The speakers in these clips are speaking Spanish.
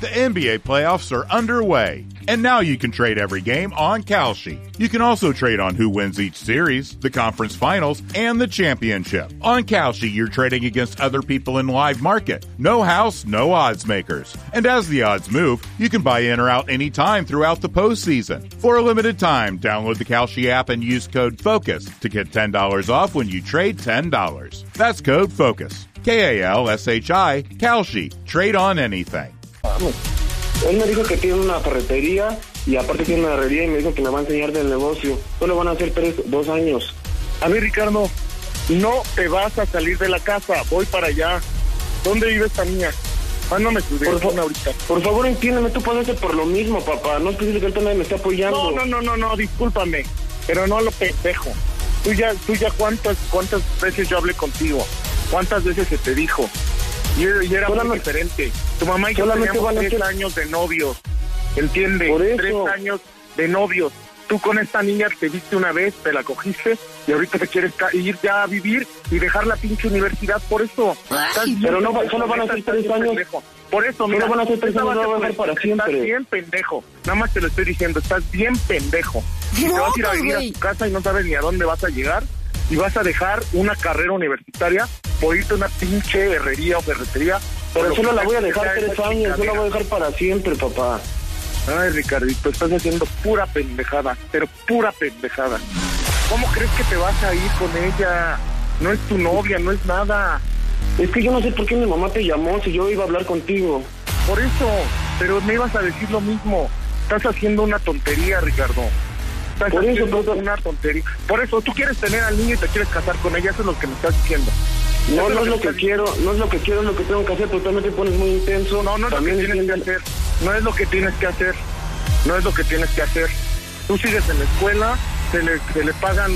The NBA playoffs are underway, and now you can trade every game on Kalshi. You can also trade on who wins each series, the conference finals, and the championship. On Kalshi, you're trading against other people in live market. No house, no odds makers. And as the odds move, you can buy in or out anytime throughout the postseason. For a limited time, download the Kalshi app and use code FOCUS to get $10 off when you trade $10. That's code FOCUS. K-A-L-S-H-I, Kalshi. Trade on anything. Él me dijo que tiene una ferretería y aparte tiene una herrería y me dijo que me va a enseñar del negocio. Solo van a ser 2 años. A ver, Ricardo, no te vas a salir de la casa. Voy para allá. ¿Dónde vive esta niña? Mándame tu dirección ahorita. Por favor, entiéndeme, tú puedes hacer por lo mismo, papá. No es posible que él también me esté apoyando. No, discúlpame. Pero no a lo pendejo. Tú ya cuántas veces yo hablé contigo. ¿Cuántas veces se te dijo? Y era muy diferente. Tu mamá y yo teníamos 3 años de novios. ¿Entiendes? 3 años de novios. Tú con esta niña te viste una vez, te la cogiste y ahorita te quieres ir ya a vivir y dejar la pinche universidad por eso. Pero no, solo van a ser 3 años. Pendejo. Por eso, mira, van a ser 3 años, no van a ser para siempre. Estás bien pendejo. Nada más te lo estoy diciendo, estás bien pendejo. Y te vas a ir a vivir a tu casa y no sabes ni a dónde vas a llegar y vas a dejar una carrera universitaria por irte a una pinche herrería o ferretería. Pero solo la voy a dejar 3 años, solo la voy a dejar para siempre, papá. Ay, Ricardito, estás haciendo pura pendejada, pero pura pendejada. ¿Cómo crees que te vas a ir con ella? No es tu novia, no es nada. Es que yo no sé por qué mi mamá te llamó si yo iba a hablar contigo. Por eso, pero me ibas a decir lo mismo. Estás haciendo una tontería, Ricardo. Por eso, una tontería. Por eso, tú quieres tener al niño y te quieres casar con ella, eso es lo que me estás diciendo. No es lo que quiero, es lo que tengo que hacer, pero también te pones muy intenso. No es lo que tienes que hacer. No es lo que tienes que hacer. No es lo que tienes que hacer. Tú sigues en la escuela, se le pagan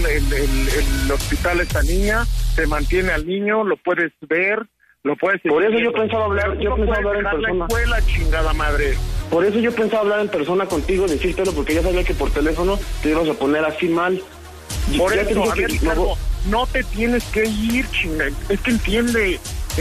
el hospital a esta niña, se mantiene al niño, lo puedes ver, lo puedes... Por eso yo pensaba hablar en persona. La escuela, chingada madre. Por eso yo pensaba hablar en persona contigo, decírtelo, porque ya sabía que por teléfono te ibas a poner así mal. Por eso, a ver, Ricardo, no te tienes que ir, chingada. Es que entiende,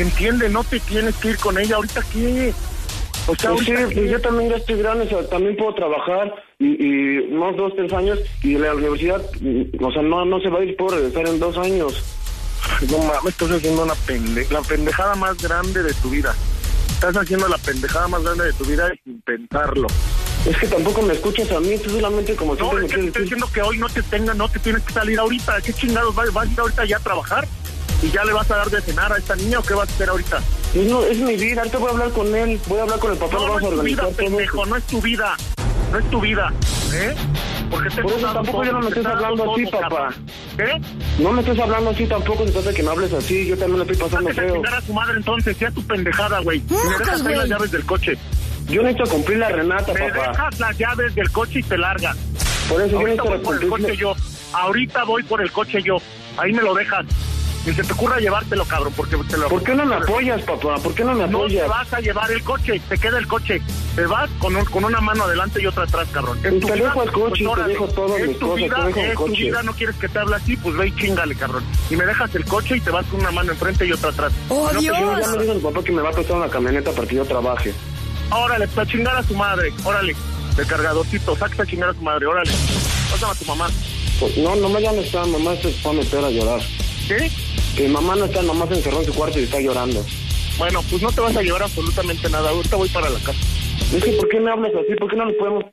no te tienes que ir con ella. ¿Ahorita qué? O sea, pues sí, yo también ya estoy grande, o sea, también puedo trabajar y unos 2, 3 años y la universidad, o sea, no se va a ir, puedo regresar en 2 años. No mames, estás haciendo la pendejada más grande de tu vida. Estás haciendo la pendejada más grande de tu vida sin pensarlo. Es que tampoco me escuchas a mí, tú solamente como siempre me quieres decir. Estoy diciendo que hoy no te tienes que salir ahorita. ¿Qué chingados vas a ir ahorita ya a trabajar? ¿Y ya le vas a dar de cenar a esta niña o qué vas a hacer ahorita? No, es mi vida, ahorita voy a hablar con él, voy a hablar con el papá, no, vamos a organizar todo. Pendejo, no es tu vida, ¿eh? Porque por eso tampoco yo no me estés hablando así, papá. ¿Qué? No me estés hablando así tampoco, se trata de que me hables así, yo también le estoy pasando feo. Vas a chingar a tu madre entonces, sea tu pendejada, güey. Me dejas ahí las llaves del coche. Yo necesito cumplir la Renata, papá. Me dejas las llaves del coche y te largas. Por eso ahorita yo necesito voy por el coche yo. Ahorita voy por el coche yo. Ahí me lo dejas. Ni se te ocurra llevártelo, cabrón, porque te lo... ¿Por qué no me apoyas, papá? ¿Por qué no me apoyas? No te vas a llevar el coche, te queda el coche. Te vas con una mano adelante y otra atrás, cabrón. Y te dejo el coche, te dejo todas mis cosas, te dejo el coche. Tu vida, no quieres que te hable así, pues ve y chingale, cabrón. Y me dejas el coche y te vas con una mano enfrente y otra atrás. ¡Oh, no, Dios! Ya me dijo el papá que me va a prestar una camioneta para que yo trabaje. Órale, para chingar a su madre, órale. De cargadorcito, sáquese a chingar a su madre, órale. Pásame a tu mamá. Pues, no, ya no está, mamá se fue a meter a llorar. ¿Qué? Que mamá no está, mamá se encerró en su cuarto y está llorando. Bueno, pues no te vas a llevar absolutamente nada, ahorita voy para la casa. Es que, ¿por qué me hablas así? ¿Por qué no nos podemos...?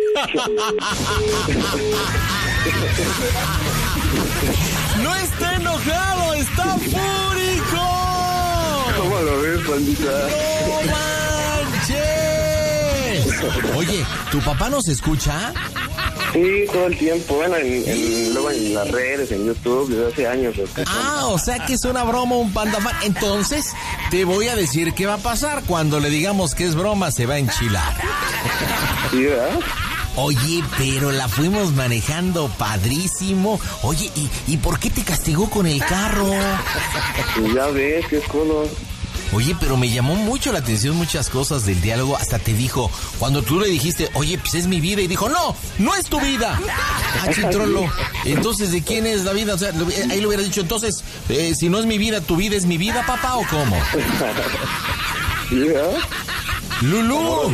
¡No está enojado! ¡Está fúrico! ¿Cómo lo ves, pandita? ¡No manches! Oye, ¿tu papá nos escucha? Sí, todo el tiempo. Bueno, luego en las redes, en YouTube, desde hace años. O sea que es una broma, un pandafán. Entonces, te voy a decir qué va a pasar. Cuando le digamos que es broma, se va a enchilar. Sí, ¿verdad? Oye, pero la fuimos manejando padrísimo. Oye, ¿y por qué te castigó con el carro? Pues ya ves, qué es codo. Oye, pero me llamó mucho la atención muchas cosas del diálogo. Hasta te dijo, cuando tú le dijiste, oye, pues es mi vida, y dijo, no es tu vida. Ah, chitrolo. Entonces, ¿de quién es la vida? O sea, ahí le hubiera dicho, entonces, si no es mi vida, ¿tu vida es mi vida, papá, o cómo? ¿Sí, verdad? ¡Lulú!